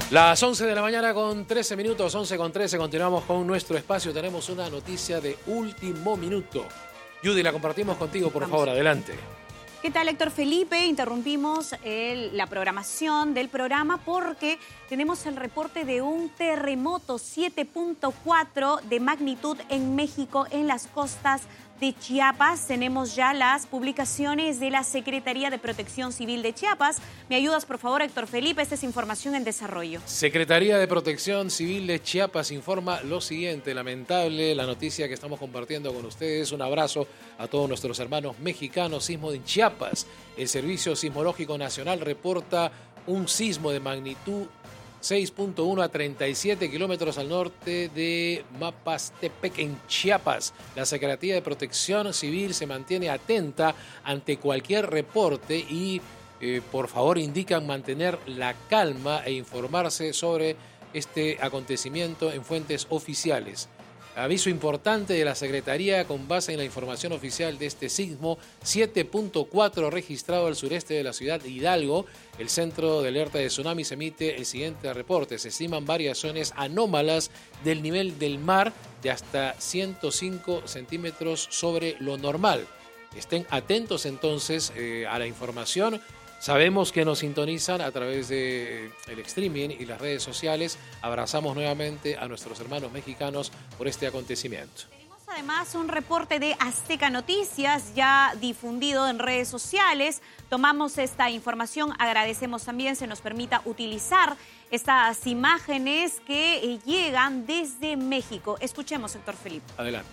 Las 11 de la mañana con 13 minutos, 11 con 13, continuamos con nuestro espacio. Tenemos una noticia de último minuto. Judy, la compartimos contigo, por favor, adelante. ¿Qué tal, Héctor Felipe? Interrumpimos la programación del programa porque tenemos el reporte de un terremoto 7.4 de magnitud en México, en las costas de Chiapas. Tenemos ya las publicaciones de la Secretaría de Protección Civil de Chiapas. ¿Me ayudas, por favor, Héctor Felipe? Esta es información en desarrollo. Secretaría de Protección Civil de Chiapas informa lo siguiente. Lamentable la noticia que estamos compartiendo con ustedes. Un abrazo a todos nuestros hermanos mexicanos. Sismo en Chiapas. El Servicio Sismológico Nacional reporta un sismo de magnitud 6.1 a 37 kilómetros al norte de Mapastepec, en Chiapas. La Secretaría de Protección Civil se mantiene atenta ante cualquier reporte y, por favor, indican mantener la calma e informarse sobre este acontecimiento en fuentes oficiales. Aviso importante de la Secretaría con base en la información oficial de este sismo 7.4 registrado al sureste de la ciudad de Hidalgo. El Centro de Alerta de Tsunamis emite el siguiente reporte. Se estiman variaciones anómalas del nivel del mar de hasta 105 centímetros sobre lo normal. Estén atentos entonces a la información. Sabemos que nos sintonizan a través del streaming y las redes sociales. Abrazamos nuevamente a nuestros hermanos mexicanos por este acontecimiento. Tenemos además un reporte de Azteca Noticias ya difundido en redes sociales. Tomamos esta información, agradecemos también se nos permita utilizar estas imágenes que llegan desde México. Escuchemos, Héctor Felipe. Adelante.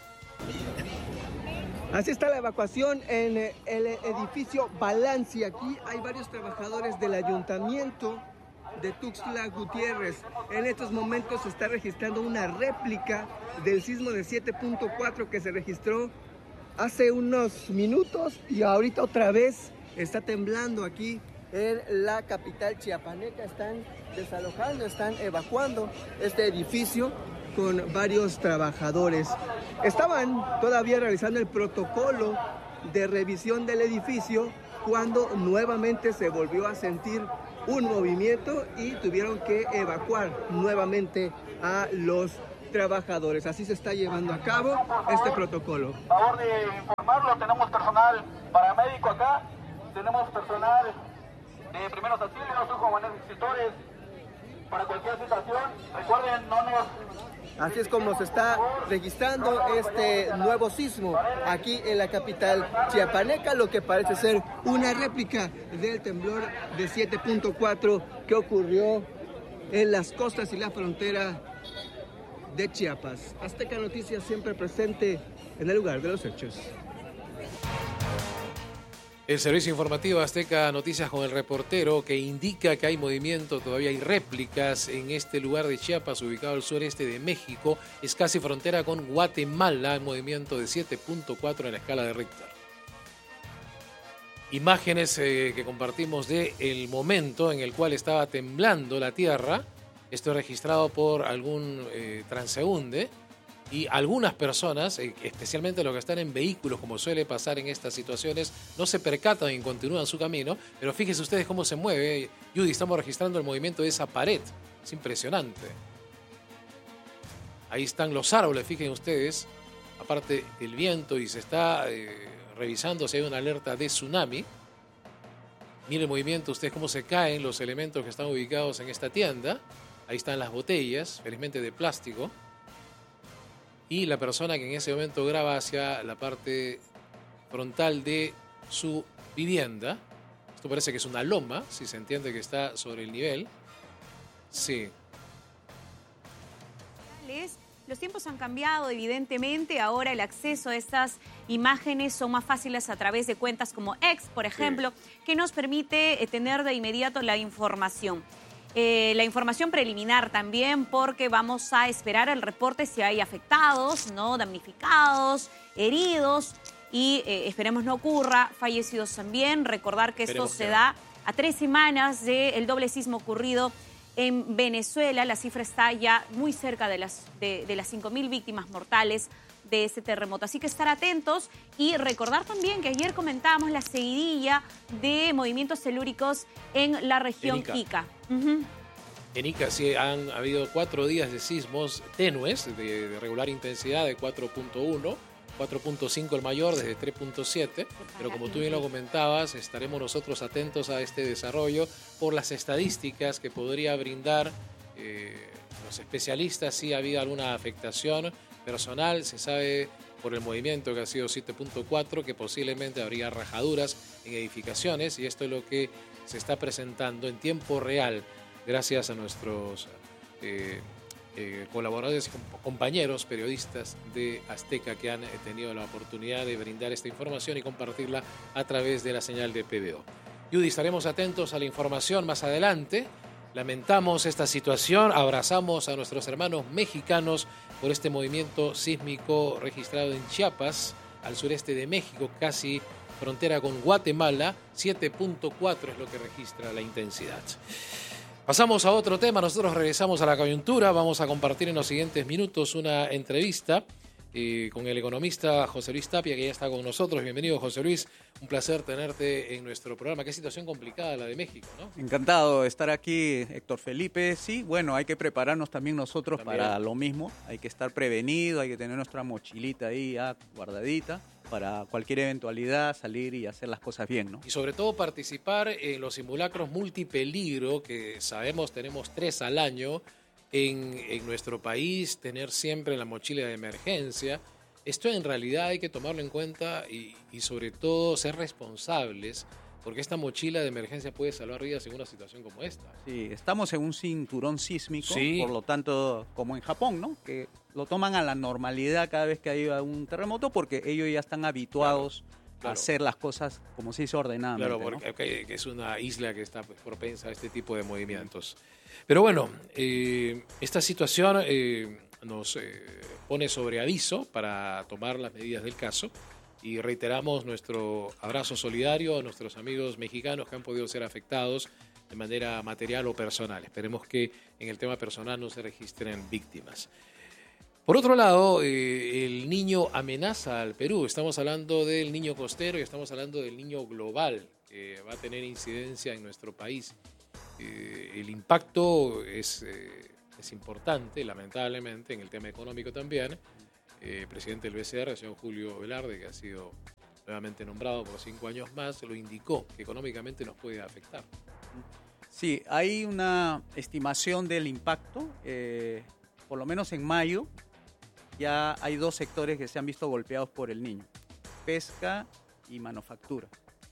Así está la evacuación en el edificio Balanci. Aquí hay varios trabajadores del ayuntamiento de Tuxtla Gutiérrez. En estos momentos se está registrando una réplica del sismo de 7.4 que se registró hace unos minutos y ahorita otra vez está temblando aquí en la capital chiapaneca. Están desalojando, están evacuando este edificio con varios trabajadores. Estaban todavía realizando el protocolo de revisión del edificio cuando nuevamente se volvió a sentir un movimiento y tuvieron que evacuar nuevamente a los trabajadores. Así se está llevando a cabo este protocolo. Por favor de informarlo, tenemos personal paramédico acá, tenemos personal de primeros auxilios, como extintores para cualquier situación. Recuerden, no nos... Así es como se está registrando este nuevo sismo aquí en la capital chiapaneca, lo que parece ser una réplica del temblor de 7.4 que ocurrió en las costas y la frontera de Chiapas. Azteca Noticias siempre presente en el lugar de los hechos. El servicio informativo Azteca Noticias con el reportero que indica que hay movimiento, todavía hay réplicas en este lugar de Chiapas, ubicado al sureste de México. Es casi frontera con Guatemala, movimiento de 7.4 en la escala de Richter. Imágenes que compartimos del momento en el cual estaba temblando la tierra. Esto es registrado por algún transeúnte. Y algunas personas, especialmente los que están en vehículos, como suele pasar en estas situaciones, no se percatan y continúan su camino. Pero fíjense ustedes cómo se mueve. Judy, estamos registrando el movimiento de esa pared. Es impresionante. Ahí están los árboles, fíjense ustedes. Aparte del viento y se está revisando si hay una alerta de tsunami. Miren el movimiento, ustedes cómo se caen los elementos que están ubicados en esta tienda. Ahí están las botellas, felizmente de plástico. Y la persona que en ese momento graba hacia la parte frontal de su vivienda. Esto parece que es una loma, si se entiende que está sobre el nivel. Sí. Los tiempos han cambiado, evidentemente. Ahora el acceso a estas imágenes son más fáciles a través de cuentas como X, por ejemplo, que nos permite tener de inmediato la información. La información preliminar también, porque vamos a esperar el reporte si hay afectados, ¿no? Damnificados, heridos y esperemos no ocurra, fallecidos también. Recordar que esto se da a 3 semanas del doble sismo ocurrido en Venezuela. La cifra está ya muy cerca de las 5.000 víctimas mortales de ese terremoto. Así que estar atentos y recordar también que ayer comentábamos la seguidilla de movimientos telúricos en la región Ica. En Ica sí han habido 4 días de sismos tenues, de regular intensidad de 4.1, 4.5 el mayor, desde 3.7, pero como tú bien lo comentabas, estaremos nosotros atentos a este desarrollo por las estadísticas que podría brindar los especialistas. Si ha habido alguna afectación personal, se sabe por el movimiento que ha sido 7.4 que posiblemente habría rajaduras en edificaciones, y esto es lo que se está presentando en tiempo real gracias a nuestros colaboradores y compañeros periodistas de Azteca que han tenido la oportunidad de brindar esta información y compartirla a través de la señal de PBO. Judy, estaremos atentos a la información más adelante. Lamentamos esta situación, abrazamos a nuestros hermanos mexicanos por este movimiento sísmico registrado en Chiapas, al sureste de México, casi frontera con Guatemala. 7.4 es lo que registra la intensidad. Pasamos a otro tema, nosotros regresamos a la coyuntura, vamos a compartir en los siguientes minutos una entrevista con el economista José Luis Tapia, que ya está con nosotros. Bienvenido, José Luis, un placer tenerte en nuestro programa. Qué situación complicada la de México, ¿no? Encantado de estar aquí, Héctor Felipe. Sí, bueno, hay que prepararnos también nosotros para lo mismo, hay que estar prevenido, hay que tener nuestra mochilita ahí ya guardadita para cualquier eventualidad, salir y hacer las cosas bien, ¿no? Y sobre todo participar en los simulacros multipeligro, que sabemos tenemos 3 al año en nuestro país, tener siempre la mochila de emergencia. Esto en realidad hay que tomarlo en cuenta y sobre todo ser responsables, porque esta mochila de emergencia puede salvar vidas en una situación como esta. Sí, estamos en un cinturón sísmico, sí, por lo tanto, como en Japón, ¿no? Que lo toman a la normalidad cada vez que hay un terremoto, porque ellos ya están habituados a hacer las cosas como se hizo ordenadamente. Claro, porque que es una isla que está propensa a este tipo de movimientos. Pero bueno, esta situación nos pone sobre aviso para tomar las medidas del caso, y reiteramos nuestro abrazo solidario a nuestros amigos mexicanos que han podido ser afectados de manera material o personal. Esperemos que en el tema personal no se registren víctimas. Por otro lado, el niño amenaza al Perú. Estamos hablando del niño costero y estamos hablando del niño global, que va a tener incidencia en nuestro país. El impacto es importante, lamentablemente, en el tema económico también. El presidente del BCR, el señor Julio Velarde, que ha sido nuevamente nombrado por 5 años más, lo indicó, que económicamente nos puede afectar. Sí, hay una estimación del impacto, por lo menos en mayo, ya hay 2 sectores que se han visto golpeados por el niño: pesca y manufactura.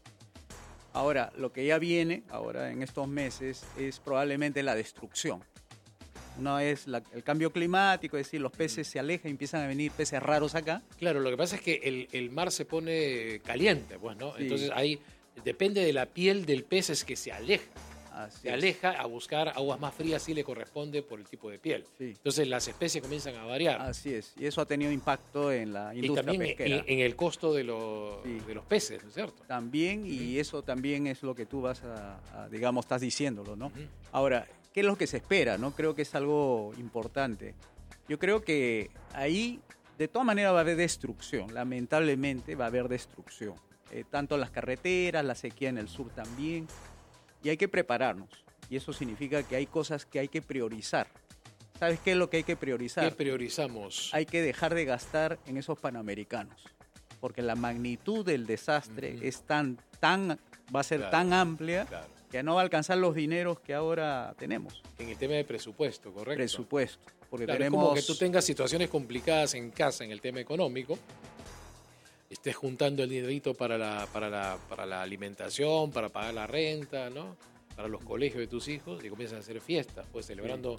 Ahora, lo que ya viene ahora en estos meses es probablemente la destrucción. Una es el cambio climático, es decir, los peces se alejan y empiezan a venir peces raros acá. Claro, lo que pasa es que el mar se pone caliente, pues, ¿no? Sí. Entonces ahí depende de la piel del pez, es que se aleja. Se aleja a buscar aguas más frías si le corresponde por el tipo de piel. Sí. Entonces las especies comienzan a variar. Así es, y eso ha tenido impacto en la industria pesquera. Y también en el costo de los peces, ¿no es cierto? También, y eso también es lo que tú vas digamos, estás diciéndolo, ¿no? Ahora, ¿qué es lo que se espera, no? Creo que es algo importante. Yo creo que ahí, de todas maneras, va a haber destrucción. Lamentablemente va a haber destrucción. Tanto en las carreteras, la sequía en el sur también. Y hay que prepararnos. Y eso significa que hay cosas que hay que priorizar. ¿Sabes qué es lo que hay que priorizar? ¿Qué priorizamos? Hay que dejar de gastar en esos panamericanos. Porque la magnitud del desastre es va a ser tan amplia que no va a alcanzar los dineros que ahora tenemos. En el tema de presupuesto, ¿correcto? Presupuesto. Porque es como que tú tengas situaciones complicadas en casa en el tema económico, estés juntando el dinerito para la alimentación, para pagar la renta, ¿no? Para los colegios de tus hijos, y comienzas a hacer fiestas, pues celebrando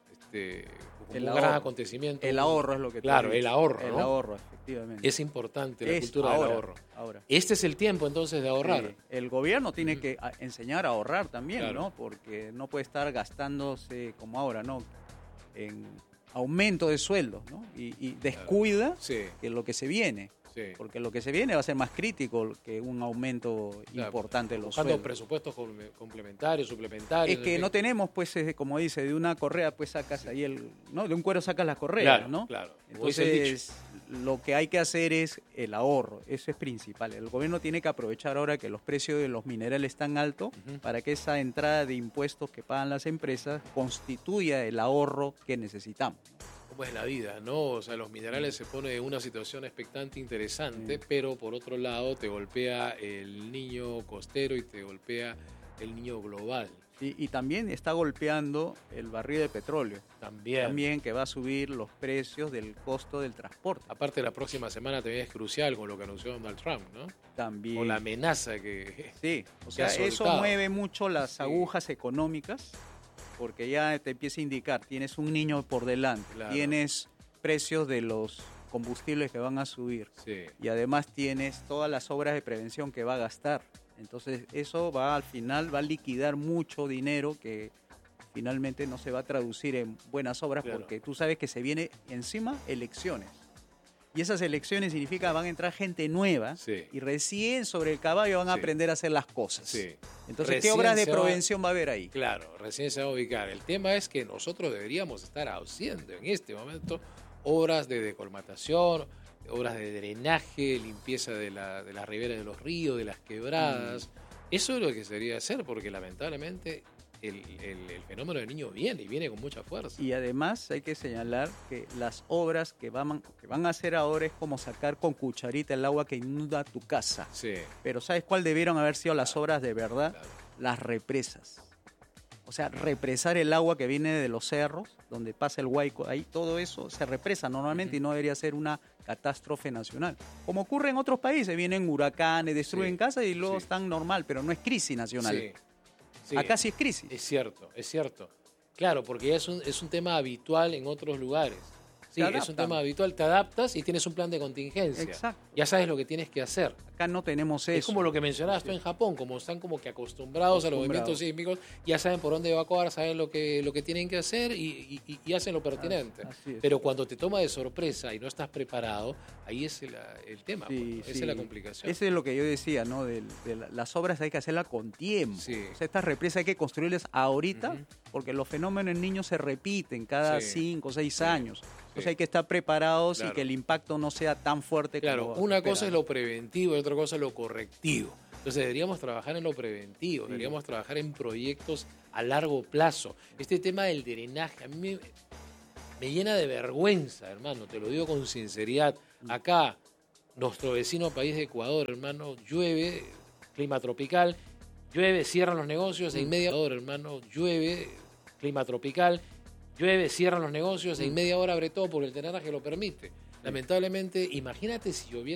un gran acontecimiento. El ahorro es lo que Claro, el ahorro, ¿no? El ahorro, efectivamente. Es importante la cultura del ahorro. Ahora. Este es el tiempo entonces de ahorrar. El gobierno tiene que enseñar a ahorrar también, ¿no? Porque no puede estar gastándose como ahora, ¿no? En aumento de sueldos, ¿no? Y descuida que lo que se viene. Sí. Porque lo que se viene va a ser más crítico que un aumento importante de los sueldos. Presupuestos complementarios, suplementarios. Es que no tenemos, pues, como dice, de una correa, pues sacas ahí de un cuero sacas la correa, ¿no? Claro. Entonces, lo que hay que hacer es el ahorro, eso es principal. El gobierno tiene que aprovechar ahora que los precios de los minerales están altos para que esa entrada de impuestos que pagan las empresas constituya el ahorro que necesitamos. Cómo es la vida, ¿no? O sea, los minerales se pone en una situación expectante interesante, pero por otro lado te golpea el niño costero y te golpea el niño global. Y también está golpeando el barril de petróleo. También que va a subir los precios del costo del transporte. Aparte, la próxima semana también es crucial con lo que anunció Donald Trump, ¿no? También. Con la amenaza que... Sí, o sea, eso mueve mucho las agujas económicas, porque ya te empieza a indicar, tienes un niño por delante, tienes precios de los combustibles que van a subir, y además tienes todas las obras de prevención que va a gastar. Entonces eso al final va a liquidar mucho dinero que finalmente no se va a traducir en buenas obras, porque tú sabes que se viene encima elecciones. Y esas elecciones significa que van a entrar gente nueva y recién sobre el caballo van a aprender a hacer las cosas. Entonces, ¿qué obras de prevención va a haber ahí? Claro, recién se va a ubicar. El tema es que nosotros deberíamos estar haciendo en este momento obras de decolmatación, obras de drenaje, limpieza de las riberas de los ríos, de las quebradas. Eso es lo que se debería hacer, porque lamentablemente el fenómeno del niño viene con mucha fuerza. Y además hay que señalar que las obras que van a hacer ahora es como sacar con cucharita el agua que inunda tu casa. Pero ¿sabes cuál debieron haber sido las obras de verdad? Las represas. O sea, represar el agua que viene de los cerros, donde pasa el Huayco, ahí todo eso se represa normalmente y no debería ser una catástrofe nacional. Como ocurre en otros países, vienen huracanes, destruyen casas y luego están normal, pero no es crisis nacional. Acá sí es crisis. Es cierto. Claro, porque ya es un tema habitual en otros lugares. Sí, es un tema habitual, te adaptas y tienes un plan de contingencia. Exacto. Ya sabes lo que tienes que hacer. Acá no tenemos eso. Es como lo que mencionabas tú en Japón, como están como que acostumbrados a los movimientos sísmicos, ya saben por dónde evacuar, saben lo que tienen que hacer y hacen lo pertinente. Así es. Pero cuando te toma de sorpresa y no estás preparado, ahí es el tema, esa es la complicación. Eso es lo que yo decía, ¿no? Las obras hay que hacerlas con tiempo. O sea, estas represas hay que construirlas ahorita, porque los fenómenos en niños se repiten cada 5 o 6 años. Entonces hay que estar preparados y que el impacto no sea tan fuerte. Claro, una cosa es lo preventivo y otra cosa es lo correctivo. Entonces deberíamos trabajar en lo preventivo, deberíamos trabajar en proyectos a largo plazo. Este tema del drenaje a mí me llena de vergüenza, hermano, te lo digo con sinceridad. Acá, nuestro vecino país de Ecuador, hermano, llueve, clima tropical, llueve, cierran los negocios, en media hora, hermano, llueve, clima tropical, llueve, cierran los negocios, en media hora abre todo porque el drenaje lo permite. Lamentablemente, imagínate si lloviera